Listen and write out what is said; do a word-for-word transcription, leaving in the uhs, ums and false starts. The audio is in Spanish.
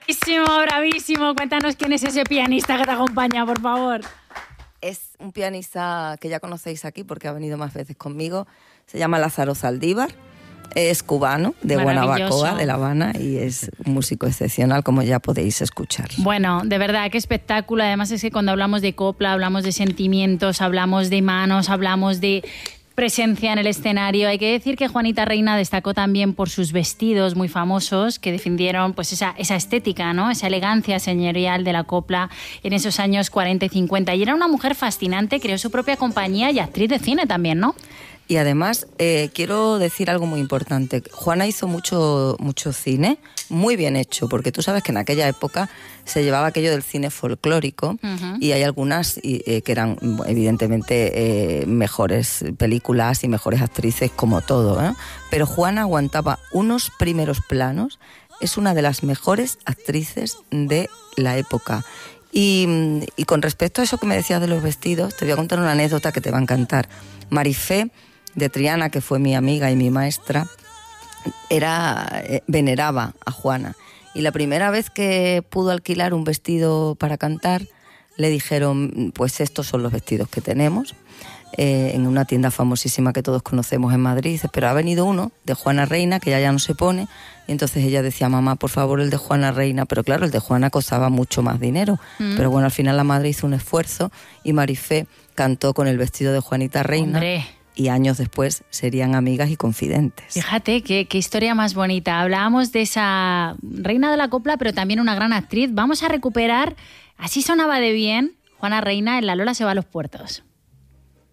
Bravísimo, bravísimo. Cuéntanos quién es ese pianista que te acompaña, por favor. Es un pianista que ya conocéis aquí porque ha venido más veces conmigo. Se llama Lázaro Zaldívar. Es cubano, de Guanabacoa, de La Habana, y es un músico excepcional, como ya podéis escuchar. Bueno, de verdad, qué espectáculo. Además es que cuando hablamos de copla, hablamos de sentimientos, hablamos de manos, hablamos de presencia en el escenario. Hay que decir que Juanita Reina destacó también por sus vestidos muy famosos que defendieron pues esa, esa estética, ¿no? Esa elegancia señorial de la copla en esos años cuarenta y cincuenta. Y era una mujer fascinante, creó su propia compañía y actriz de cine también, ¿no? Y además, eh, quiero decir algo muy importante. Juana hizo mucho, mucho cine, muy bien hecho, porque tú sabes que en aquella época se llevaba aquello del cine folclórico, uh-huh. y hay algunas eh, que eran evidentemente eh, mejores películas y mejores actrices como todo, ¿eh? Pero Juana aguantaba unos primeros planos, es una de las mejores actrices de la época. Y, y con respecto a eso que me decías de los vestidos, te voy a contar una anécdota que te va a encantar. Marifé de Triana, que fue mi amiga y mi maestra, era eh, veneraba a Juana. Y la primera vez que pudo alquilar un vestido para cantar, le dijeron, pues estos son los vestidos que tenemos, eh, en una tienda famosísima que todos conocemos en Madrid. Dice, pero ha venido uno de Juana Reina, que ya ya no se pone. Y entonces ella decía, mamá, por favor, el de Juana Reina. Pero claro, el de Juana costaba mucho más dinero. Mm. Pero bueno, al final la madre hizo un esfuerzo y Marifé cantó con el vestido de Juanita Reina. ¡Hombre! Y años después serían amigas y confidentes. Fíjate, qué, qué historia más bonita. Hablábamos de esa reina de la copla, pero también una gran actriz. Vamos a recuperar, así sonaba de bien, Juana Reina en La Lola se va a los puertos.